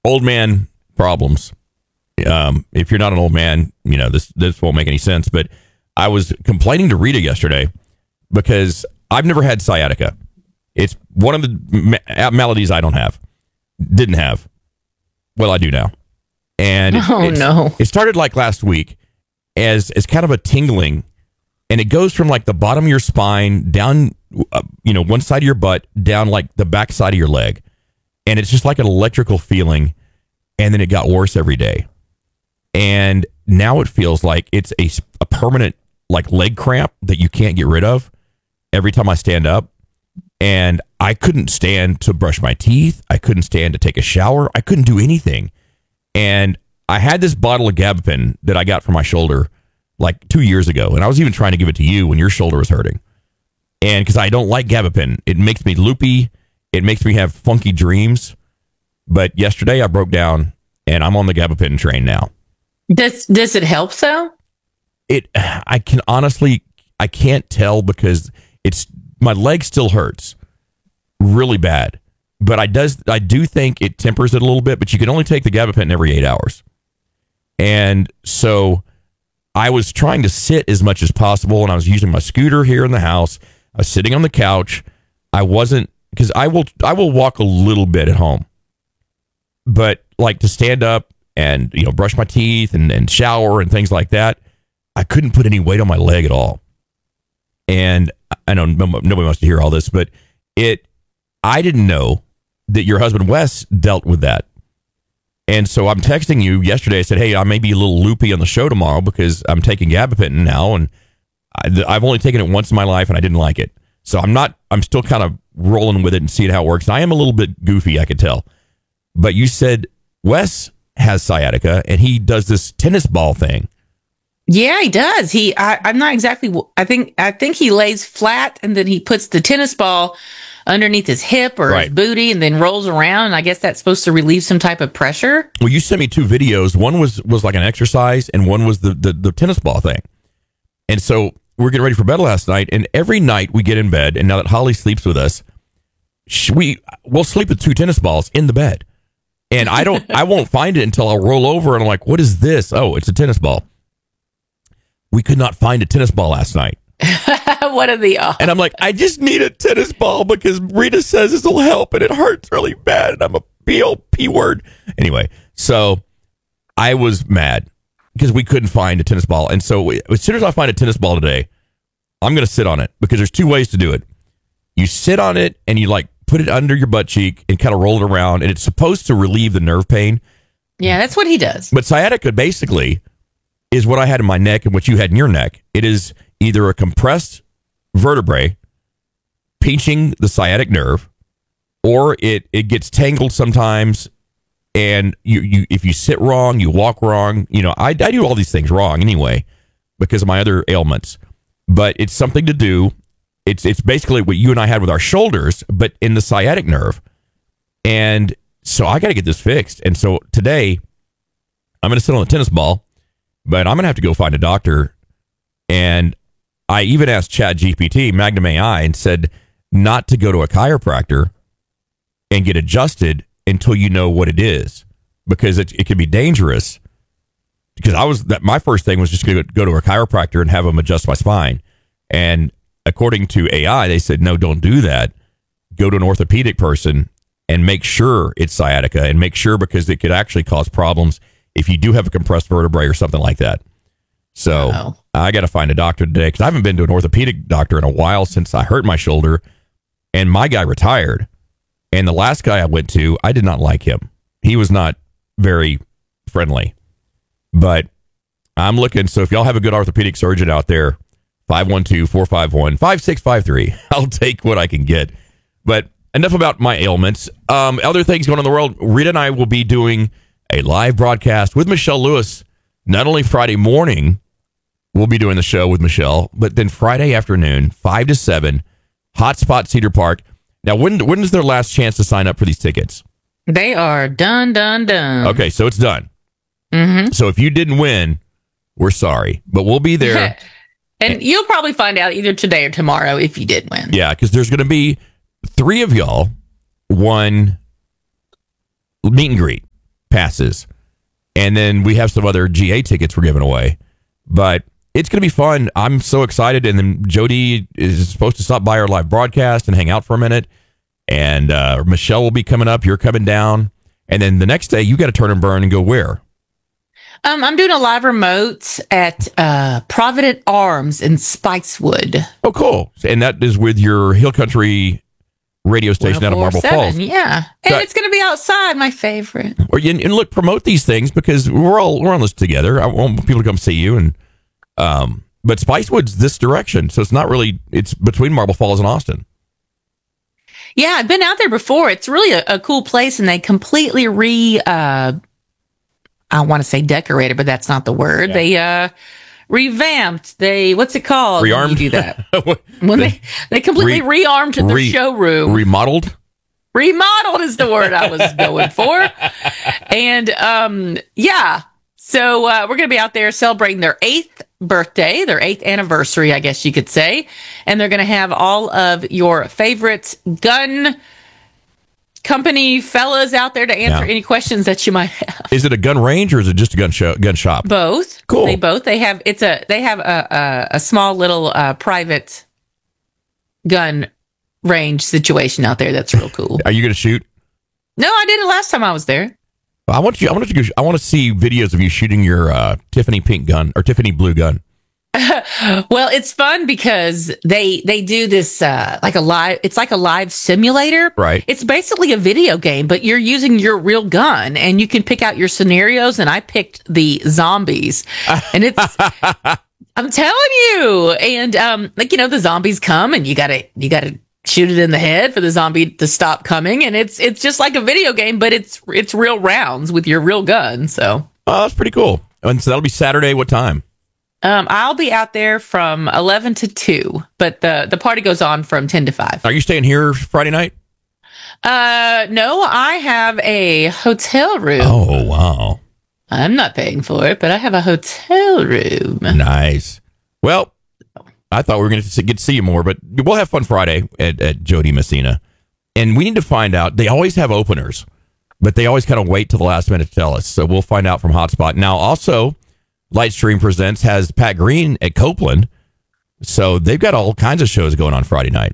old man problems. If you're not an old man, this won't make any sense. But I was complaining to Rita yesterday because I've never had sciatica. It's one of the maladies I didn't have. Well, I do now. And it started like last week as kind of a tingling, and it goes from like the bottom of your spine down, one side of your butt down like the back side of your leg. And it's just like an electrical feeling. And then it got worse every day. And now it feels like it's a permanent like leg cramp that you can't get rid of every time I stand up. And I couldn't stand to brush my teeth. I couldn't stand to take a shower. I couldn't do anything. And I had this bottle of Gabapen that I got for my shoulder like 2 years ago. And I was even trying to give it to you when your shoulder was hurting. And because I don't like Gabapen, it makes me loopy. It makes me have funky dreams. But yesterday I broke down and I'm on the Gabapen train now. Does it help though? I can't tell because my leg still hurts really bad. But I do think it tempers it a little bit, but you can only take the Gabapentin every 8 hours. And so I was trying to sit as much as possible, and I was using my scooter here in the house. I was sitting on the couch. I wasn't, because I will walk a little bit at home. But like to stand up and, brush my teeth and shower and things like that, I couldn't put any weight on my leg at all. And I know nobody wants to hear all this, but I didn't know that your husband Wes dealt with that. And so I'm texting you yesterday. I said, hey, I may be a little loopy on the show tomorrow because I'm taking Gabapentin now. And I've only taken it once in my life and I didn't like it. So I'm still kind of rolling with it and seeing how it works. And I am a little bit goofy, I could tell. But you said Wes has sciatica and he does this tennis ball thing. Yeah, he does. I'm not exactly. I think he lays flat and then he puts the tennis ball underneath his hip or his booty and then rolls around. And I guess that's supposed to relieve some type of pressure. Well, you sent me 2 videos. One was like an exercise and one was the tennis ball thing. And so we're getting ready for bed last night. And every night we get in bed. And now that Holly sleeps with us, we'll sleep with 2 tennis balls in the bed. And I won't find it until I'll roll over and I'm like, what is this? Oh, it's a tennis ball. We could not find a tennis ball last night. What are the odds? And I'm like, I just need a tennis ball because Rita says this will help and it hurts really bad. And I'm a P word. Anyway, so I was mad because we couldn't find a tennis ball. And so as soon as I find a tennis ball today, I'm going to sit on it because there's 2 ways to do it. You sit on it and you like put it under your butt cheek and kind of roll it around. And it's supposed to relieve the nerve pain. Yeah, that's what he does. But sciatica basically is what I had in my neck and what you had in your neck. It is either a compressed vertebrae pinching the sciatic nerve, or it gets tangled sometimes. And you if you sit wrong, you walk wrong. I do all these things wrong anyway because of my other ailments. But it's something to do. It's basically what you and I had with our shoulders, but in the sciatic nerve. And so I got to get this fixed. And so today I'm going to sit on the tennis ball. But I'm going to have to go find a doctor. And I even asked ChatGPT, Magnum AI, and said not to go to a chiropractor and get adjusted until you know what it is. Because it can be dangerous. Because my first thing was just to go to a chiropractor and have them adjust my spine. And according to AI, they said, no, don't do that. Go to an orthopedic person and make sure it's sciatica and make sure because it could actually cause problems if you do have a compressed vertebrae or something like that. So I got to find a doctor today because I haven't been to an orthopedic doctor in a while since I hurt my shoulder. And my guy retired. And the last guy I went to, I did not like him. He was not very friendly. But I'm looking. So if y'all have a good orthopedic surgeon out there, 512-451-5653. I'll take what I can get. But enough about my ailments. Other things going on in the world. Rita and I will be doing a live broadcast with Michelle Lewis. Not only Friday morning, we'll be doing the show with Michelle, but then Friday afternoon, 5 to 7, Hotspot Cedar Park. Now, when is their last chance to sign up for these tickets? They are done. Okay, so it's done. Mm-hmm. So if you didn't win, we're sorry, but we'll be there. And you'll probably find out either today or tomorrow if you did win. Yeah, because there's going to be 3 of y'all, 1 meet and greet. passes. And then we have some other GA tickets we're giving away. But it's going to be fun. I'm so excited. And then Jody is supposed to stop by our live broadcast and hang out for a minute. And Michelle will be coming up. You're coming down. And then the next day, you got to turn and burn and go where? I'm doing a live remote at Provident Arms in Spicewood. Oh, cool. And that is with your Hill Country radio station out of Marble Falls. Yeah. And it's going to be outside, my favorite. And look, promote these things because we're on this together. I want people to come see you. And but Spicewood's this direction. So it's not really, it's between Marble Falls and Austin. Yeah, I've been out there before. It's really a cool place, and they completely I want to say decorated, but that's not the word. Yeah. They revamped. What's it called? Rearmed? When you do that. When they completely rearmed their showroom. Remodeled? Remodeled is the word I was going for. And yeah. So we're going to be out there celebrating their 8th birthday, their 8th anniversary, I guess you could say. And they're going to have all of your favorite gun company fellas out there to answer any questions that you might have. Is it a gun range or is it just a gun shop? Both. Cool. They have a small little private gun range situation out there that's real cool. Are you going to shoot? No, I did it last time I was there. I want to see videos of you shooting your Tiffany pink gun or Tiffany blue gun. Well, it's fun because they do this it's like a live simulator. Right. It's basically a video game, but you're using your real gun and you can pick out your scenarios. And I picked the zombies, and it's I'm telling you, and the zombies come and you gotta shoot it in the head for the zombie to stop coming, and it's just like a video game, but it's real rounds with your real gun. So that's pretty cool. And so that'll be Saturday. What time? I'll be out there from 11 to 2, but the party goes on from 10 to 5. Are you staying here Friday night? No, I have a hotel room. Oh, wow. I'm not paying for it, but I have a hotel room. Nice. Well, I thought we were going to get to see you more, but we'll have fun Friday at Jody Messina. And we need to find out. They always have openers, but they always kind of wait till the last minute to tell us. So we'll find out from Hotspot. Now, also, Lightstream Presents has Pat Green at Copeland. So they've got all kinds of shows going on Friday night.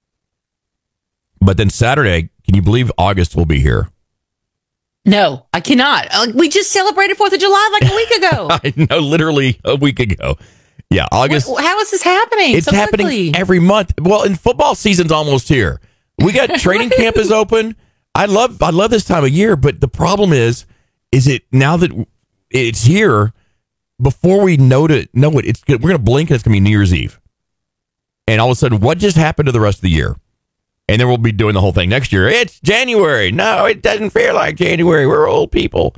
But then Saturday, can you believe August will be here? No, I cannot. We just celebrated 4th of July like a week ago. I know, literally a week ago. Yeah, August. How is this happening? It's so happening quickly? every month. Well, and football season's almost here. We got training camp is open. I love this time of year, but the problem is it now that it's here, before we know it, we're going to blink and it's going to be New Year's Eve. And all of a sudden, what just happened to the rest of the year? And then we'll be doing the whole thing next year. It's January. No, it doesn't feel like January. We're old people.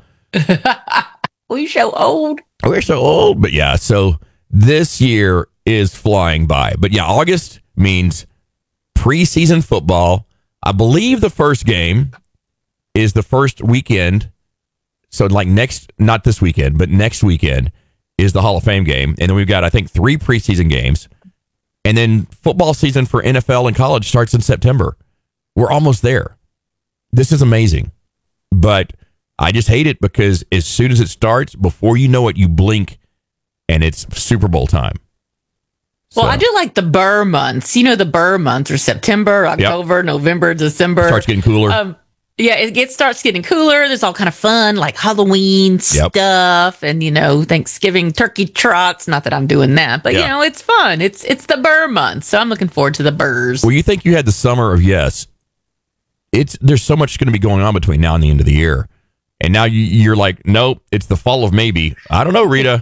We're so old. We're so old. But yeah, so this year is flying by. But yeah, August means preseason football. I believe the first game is the first weekend. So like not this weekend, but next weekend is the Hall of Fame game. And then we've got, I think, 3 preseason games. And then football season for NFL and college starts in September. We're almost there. This is amazing. But I just hate it because as soon as it starts, before you know it, you blink and it's Super Bowl time. Well, I do like the Burr months. You know, the Burr months are September, October, November, December. Starts getting cooler. Yeah, it starts getting cooler. There's all kind of fun, like Halloween stuff and, Thanksgiving turkey trots. Not that I'm doing that, but, it's fun. It's the Burr month, so I'm looking forward to the Burrs. Well, you think you had the summer of yes. There's so much going to be going on between now and the end of the year. And now you're like, nope, it's the fall of maybe. I don't know, Rita.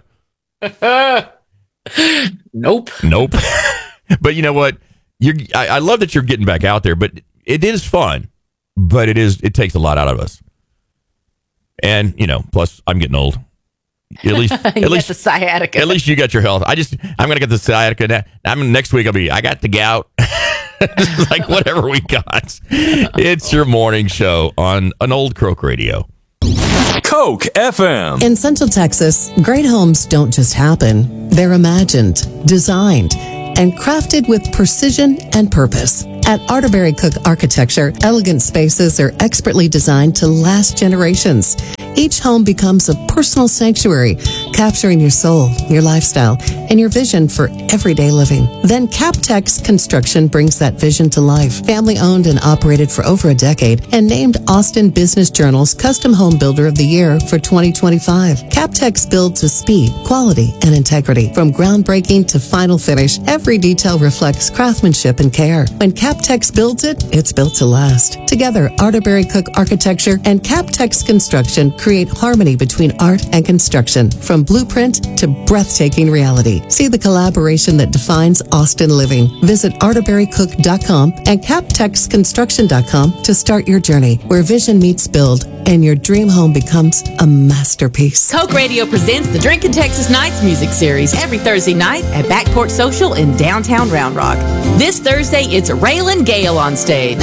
Nope. But you know what? I love that you're getting back out there, but it is fun. But it takes a lot out of us. And, plus I'm getting old. At least the sciatica. At least you got your health. I'm going to get the sciatica. Next week I got the gout. Like whatever we got. It's your morning show on an old Croak radio. Coke FM. In Central Texas, great homes don't just happen. They're imagined, designed, and crafted with precision and purpose. At Arterberry Cook Architecture, elegant spaces are expertly designed to last generations. Each home becomes a personal sanctuary, capturing your soul, your lifestyle, and your vision for everyday living. Then Captex Construction brings that vision to life. Family owned and operated for over a decade and named Austin Business Journal's Custom Home Builder of the Year for 2025. Captex builds with speed, quality, and integrity. From groundbreaking to final finish, every detail reflects craftsmanship and care. When Captex builds it, it's built to last. Together, Arterbury Cook Architecture and Captex Construction create harmony between art and construction, from blueprint to breathtaking reality. See the collaboration that defines Austin living. Visit arterburycook.com and captexconstruction.com to start your journey where vision meets build and your dream home becomes a masterpiece. Coke Radio presents the Drinkin' Texas Nights music series every Thursday night at Backport Social in downtown Round Rock. This Thursday, it's Raylan Gale on stage.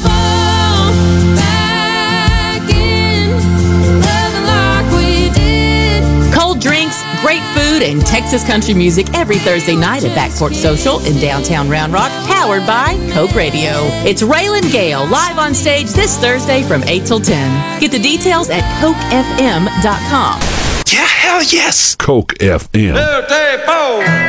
Cold drinks, great food, and Texas country music every Thursday night at Backport Social in downtown Round Rock, powered by Coke Radio. It's Raylan Gale live on stage this Thursday from 8 till 10. Get the details at cokefm.com. Yeah, hell yes! Coke FM. 2, 3, 4.